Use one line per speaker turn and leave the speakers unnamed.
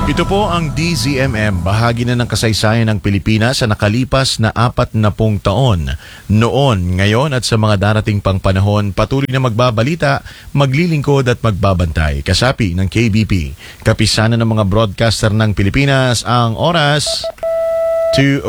Ito po ang DZMM, bahagi na ng kasaysayan ng Pilipinas sa nakalipas na 40 taon. Noon, ngayon at sa mga darating pang panahon, patuloy na magbabalita, maglilingkod at magbabantay. Kasapi ng KBP, kapisanan ng mga broadcaster ng Pilipinas, ang oras 2